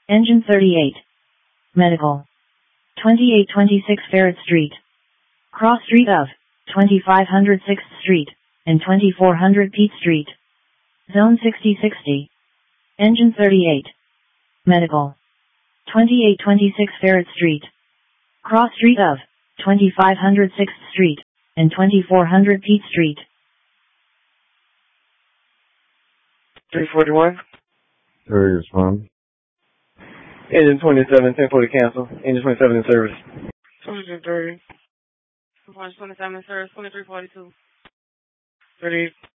Engine 38. Medical. 2826 Ferret Street. Cross street of 2500 6th Street and 2400 Peat Street. Zone 6060. Engine 38. Medical. 2826 Ferret Street. Cross street of 2500 6th Street and 2400 Peat Street. 341. Very respond. Engine 27, 1040 cancel. Engine 27 in service. 2230. 27 in service, 2342. 30.